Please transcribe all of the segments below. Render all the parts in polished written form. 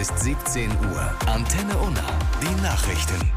Ist 17 Uhr. Antenne Unna. Die Nachrichten.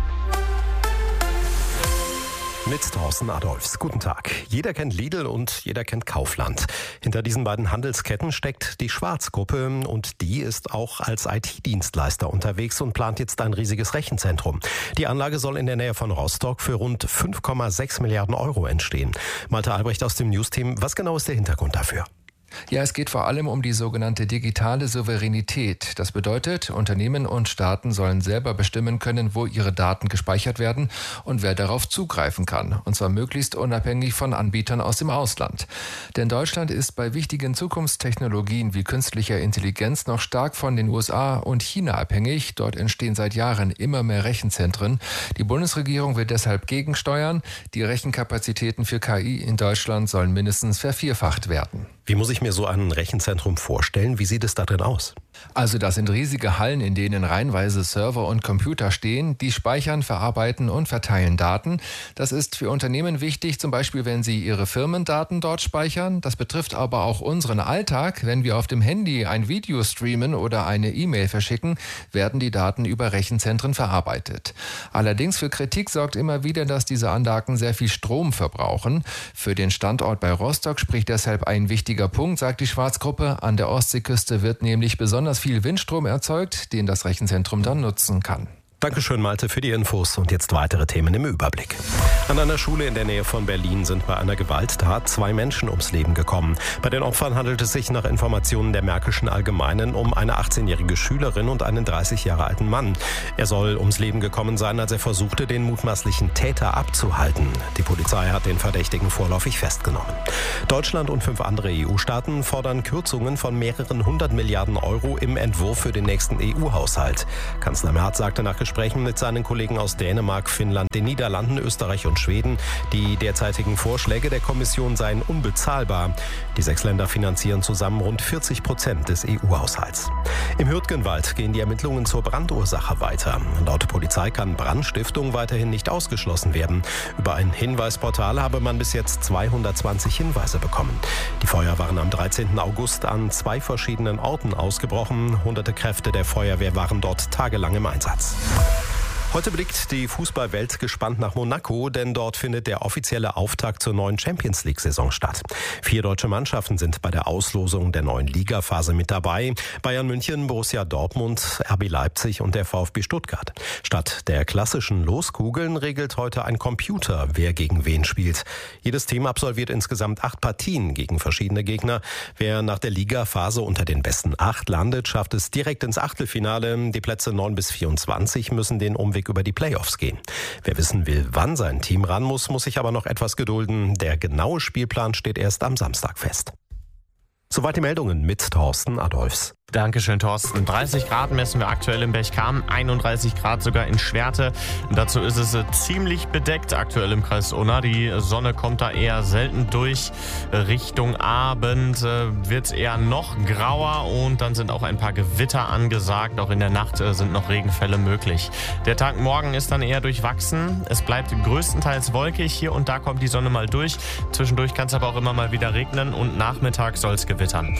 Mit Thorsten Adolfs. Guten Tag. Jeder kennt Lidl und jeder kennt Kaufland. Hinter diesen beiden Handelsketten steckt die Schwarz-Gruppe und die ist auch als IT-Dienstleister unterwegs und plant jetzt ein riesiges Rechenzentrum. Die Anlage soll in der Nähe von Rostock für rund 5,6 Milliarden Euro entstehen. Malte Albrecht aus dem News-Team. Was genau ist der Hintergrund dafür? Ja, es geht vor allem um die sogenannte digitale Souveränität. Das bedeutet, Unternehmen und Staaten sollen selber bestimmen können, wo ihre Daten gespeichert werden und wer darauf zugreifen kann. Und zwar möglichst unabhängig von Anbietern aus dem Ausland. Denn Deutschland ist bei wichtigen Zukunftstechnologien wie künstlicher Intelligenz noch stark von den USA und China abhängig. Dort entstehen seit Jahren immer mehr Rechenzentren. Die Bundesregierung will deshalb gegensteuern. Die Rechenkapazitäten für KI in Deutschland sollen mindestens vervierfacht werden. Wie muss ich mir so ein Rechenzentrum vorstellen? Wie sieht es da drin aus? Also das sind riesige Hallen, in denen reihenweise Server und Computer stehen, die speichern, verarbeiten und verteilen Daten. Das ist für Unternehmen wichtig, zum Beispiel wenn sie ihre Firmendaten dort speichern. Das betrifft aber auch unseren Alltag. Wenn wir auf dem Handy ein Video streamen oder eine E-Mail verschicken, werden die Daten über Rechenzentren verarbeitet. Allerdings für Kritik sorgt immer wieder, dass diese Anlagen sehr viel Strom verbrauchen. Für den Standort bei Rostock spricht deshalb ein wichtiger Punkt, sagt die Schwarz-Gruppe. An der Ostseeküste wird nämlich besonders viel Windstrom erzeugt, den das Rechenzentrum dann nutzen kann. Dankeschön, Malte, für die Infos. Und jetzt weitere Themen im Überblick. An einer Schule in der Nähe von Berlin sind bei einer Gewalttat 2 Menschen ums Leben gekommen. Bei den Opfern handelt es sich nach Informationen der Märkischen Allgemeinen um eine 18-jährige Schülerin und einen 30 Jahre alten Mann. Er soll ums Leben gekommen sein, als er versuchte, den mutmaßlichen Täter abzuhalten. Die Polizei hat den Verdächtigen vorläufig festgenommen. Deutschland und 5 andere EU-Staaten fordern Kürzungen von mehreren 100 Milliarden Euro im Entwurf für den nächsten EU-Haushalt. Kanzler Merz sagte nach Gesprächen mit seinen Kollegen aus Dänemark, Finnland, den Niederlanden, Österreich und Schweden, die derzeitigen Vorschläge der Kommission seien unbezahlbar. Die 6 Länder finanzieren zusammen rund 40% des EU-Haushalts. Im Hürtgenwald gehen die Ermittlungen zur Brandursache weiter. Laut Polizei kann Brandstiftung weiterhin nicht ausgeschlossen werden. Über ein Hinweisportal habe man bis jetzt 220 Hinweise bekommen. Die Feuer waren am 13. August an 2 verschiedenen Orten ausgebrochen. Hunderte Kräfte der Feuerwehr waren dort tagelang im Einsatz. Heute blickt die Fußballwelt gespannt nach Monaco, denn dort findet der offizielle Auftakt zur neuen Champions-League-Saison statt. 4 deutsche Mannschaften sind bei der Auslosung der neuen Ligaphase mit dabei. Bayern München, Borussia Dortmund, RB Leipzig und der VfB Stuttgart. Statt der klassischen Loskugeln regelt heute ein Computer, wer gegen wen spielt. Jedes Team absolviert insgesamt 8 Partien gegen verschiedene Gegner. Wer nach der Ligaphase unter den besten 8 landet, schafft es direkt ins Achtelfinale. Die Plätze 9 bis 24 müssen den Umweg über die Playoffs gehen. Wer wissen will, wann sein Team ran muss sich aber noch etwas gedulden. Der genaue Spielplan steht erst am Samstag fest. Soweit die Meldungen mit Thorsten Adolfs. Dankeschön, Thorsten. 30 Grad messen wir aktuell in Berchtesgaden, 31 Grad sogar in Schwerte. Dazu ist es ziemlich bedeckt aktuell im Kreis Unna. Die Sonne kommt da eher selten durch. Richtung Abend wird es eher noch grauer und dann sind auch ein paar Gewitter angesagt. Auch in der Nacht sind noch Regenfälle möglich. Der Tag morgen ist dann eher durchwachsen. Es bleibt größtenteils wolkig. Hier und da kommt die Sonne mal durch. Zwischendurch kann es aber auch immer mal wieder regnen und Nachmittag soll es gewittern.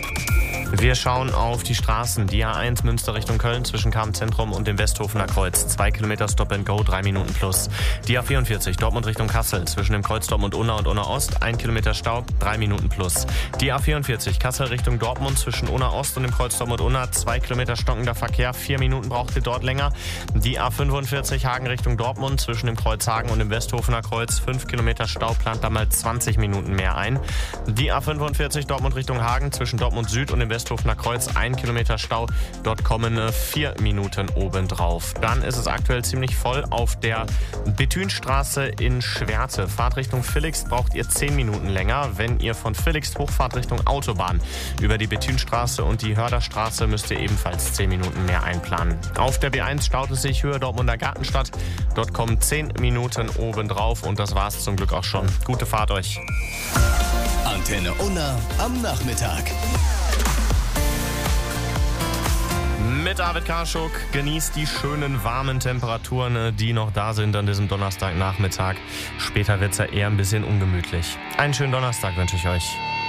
Wir schauen auf die Straßen. Die A1 Münster Richtung Köln zwischen Kamp-Zentrum und dem Westhofener Kreuz. 2 Kilometer Stop and Go, 3 Minuten plus. Die A44 Dortmund Richtung Kassel zwischen dem Kreuz Dortmund Unna und Unna Ost. 1 Kilometer Stau, 3 Minuten plus. Die A44 Kassel Richtung Dortmund zwischen Unna Ost und dem Kreuz Dortmund Unna. 2 Kilometer stockender Verkehr, 4 Minuten braucht ihr dort länger. Die A45 Hagen Richtung Dortmund zwischen dem Kreuz Hagen und dem Westhofener Kreuz. 5 Kilometer Stau, plant da mal 20 Minuten mehr ein. Die A45 Dortmund Richtung Hagen zwischen Dortmund Süd und dem Westhofener Kreuz 1 Kilometer Stau, dort kommen 4 Minuten obendrauf. Dann ist es aktuell ziemlich voll auf der Bethünstraße in Schwerte. Fahrt Richtung Villigst braucht ihr 10 Minuten länger. Wenn ihr von Villigst hochfahrt Richtung Autobahn über die Bethünstraße und die Hörderstraße, müsst ihr ebenfalls 10 Minuten mehr einplanen. Auf der B1 staut es sich Höhe Dortmunder Gartenstadt. Dort kommen 10 Minuten obendrauf und das war's zum Glück auch schon. Gute Fahrt euch. Antenne Unna am Nachmittag. Mit David Karschuk genießt die schönen warmen Temperaturen, die noch da sind an diesem Donnerstagnachmittag. Später wird es ja eher ein bisschen ungemütlich. Einen schönen Donnerstag wünsche ich euch.